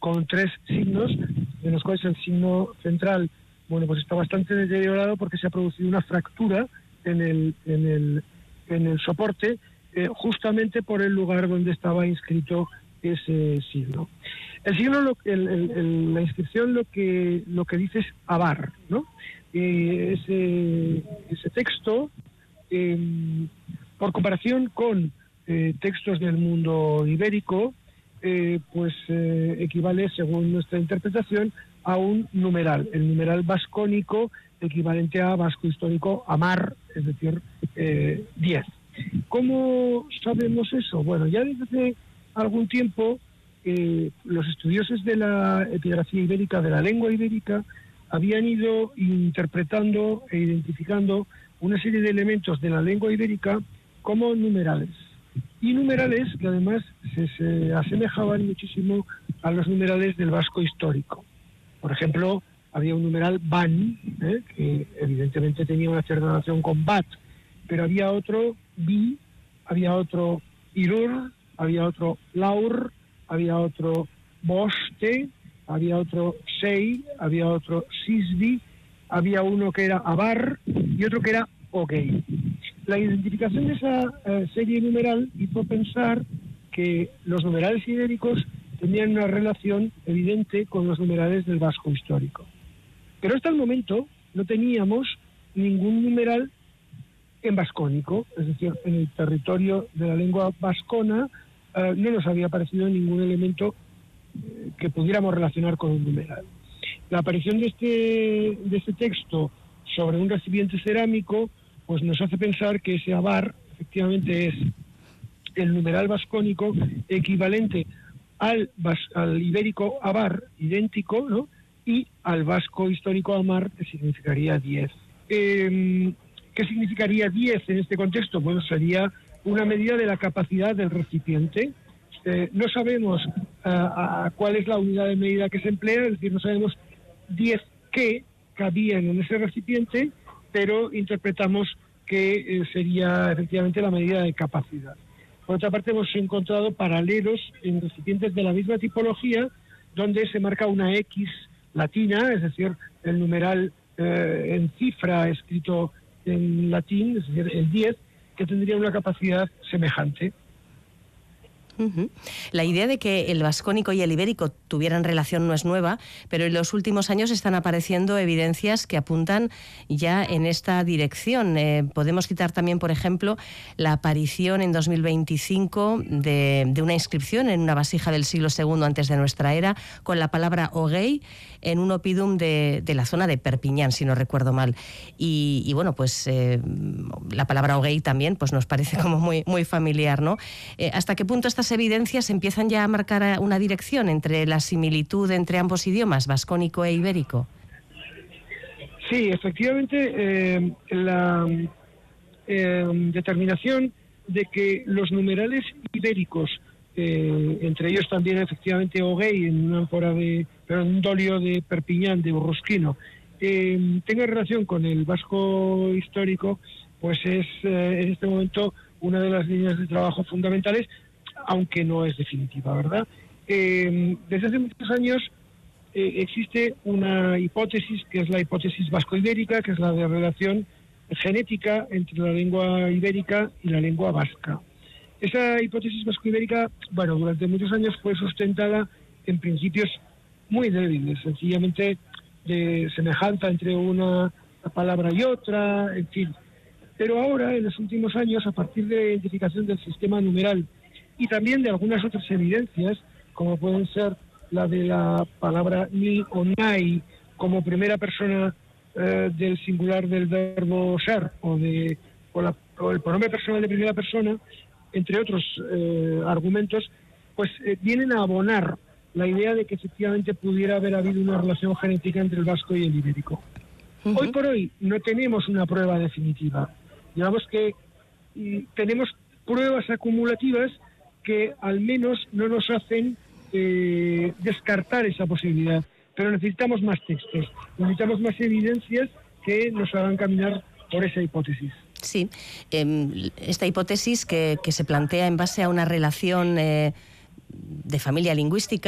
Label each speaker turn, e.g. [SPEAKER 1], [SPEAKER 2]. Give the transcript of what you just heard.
[SPEAKER 1] con 3 signos, de los cuales el signo central, bueno, pues está bastante deteriorado porque se ha producido una fractura en el soporte, justamente por el lugar donde estaba inscrito ese signo. El signo, la inscripción lo que dice es Abar, ¿no? Ese texto, por comparación con textos del mundo ibérico, equivale, según nuestra interpretación, a un numeral, el numeral vascónico equivalente a vasco histórico Amar, es decir, 10. ¿Cómo sabemos eso? Bueno, ya desde hace algún tiempo los estudiosos de la epigrafía ibérica, de la lengua ibérica, habían ido interpretando e identificando una serie de elementos de la lengua ibérica como numerales. Y numerales que además se asemejaban muchísimo a los numerales del vasco histórico. Por ejemplo, había un numeral ban, que evidentemente tenía una cierta relación con bat, pero había otro bi, había otro irur, había otro laur, había otro boste, había otro sei, había otro sisbi, había uno que era abar y otro que era ogei. La identificación de esa serie numeral hizo pensar que los numerales ibéricos tenían una relación evidente con los numerales del vasco histórico. Pero hasta el momento no teníamos ningún numeral en vascónico, es decir, en el territorio de la lengua vascona no nos había aparecido ningún elemento que pudiéramos relacionar con un numeral. La aparición de este texto sobre un recipiente cerámico pues nos hace pensar que ese abar efectivamente es el numeral vascónico equivalente al ibérico abar, idéntico, ¿no? Y al vasco histórico amar, que significaría 10. ¿Qué significaría 10 en este contexto? Bueno, sería una medida de la capacidad del recipiente. No sabemos cuál es la unidad de medida que se emplea, es decir, no sabemos 10 qué cabían en ese recipiente, pero interpretamos que sería efectivamente la medida de capacidad. Por otra parte, hemos encontrado paralelos en recipientes de la misma tipología, donde se marca una X latina, es decir, el numeral en cifra escrito en latín, es decir, el 10, que tendría una capacidad semejante.
[SPEAKER 2] La idea de que el vascónico y el ibérico tuvieran relación no es nueva, pero en los últimos años están apareciendo evidencias que apuntan ya en esta dirección. Podemos citar también, por ejemplo, la aparición en 2025 de una inscripción en una vasija del siglo II antes de nuestra era con la palabra ogei en un oppidum de la zona de Perpiñán, si no recuerdo mal. Y bueno, pues la palabra ogei también pues nos parece como muy familiar, ¿no? ¿Hasta qué punto estas evidencias empiezan ya a marcar una dirección entre la similitud entre ambos idiomas, vascónico e ibérico?
[SPEAKER 1] Sí, efectivamente, la determinación de que los numerales ibéricos, entre ellos también efectivamente ogei en una ámpora en un dolio de Perpiñán, de Urrusquino, tenga relación con el vasco histórico, pues es en este momento una de las líneas de trabajo fundamentales, aunque no es definitiva, ¿verdad? Desde hace muchos años existe una hipótesis, que es la hipótesis vasco-ibérica, que es la de relación genética entre la lengua ibérica y la lengua vasca. Esa hipótesis vasco-ibérica, bueno, durante muchos años fue sustentada en principios muy débiles, sencillamente de semejanza entre una palabra y otra, en fin. Pero ahora, en los últimos años, a partir de la identificación del sistema numeral y también de algunas otras evidencias, como pueden ser la de la palabra ni o nai como primera persona del singular del verbo ser, o el pronombre personal de primera persona, entre otros argumentos, pues vienen a abonar la idea de que efectivamente pudiera haber habido una relación genética entre el vasco y el ibérico. Hoy por hoy no tenemos una prueba definitiva. Digamos que tenemos pruebas acumulativas que al menos no nos hacen descartar esa posibilidad, pero necesitamos más textos, necesitamos más evidencias que nos hagan caminar por esa hipótesis.
[SPEAKER 2] Sí, esta hipótesis que se plantea en base a una relación de familia lingüística